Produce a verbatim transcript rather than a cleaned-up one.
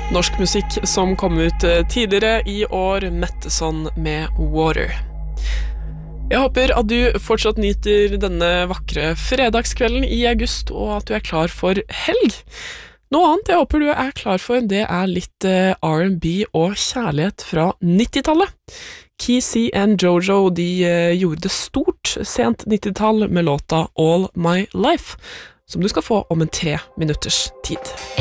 Norsk musikk som kom ut tidligere i år, Metteson med Water. Jeg håper at du fortsatt nyter denne vakre fredagskvelden i august, og at du er klar for helg. Noe annet jeg håper du er klar for, det er litt R and B og kjærlighet fra nittitallet. Key and Jojo, de gjorde det stort sent nittitall med låta All My Life, som du skal få om en tre minutters tid.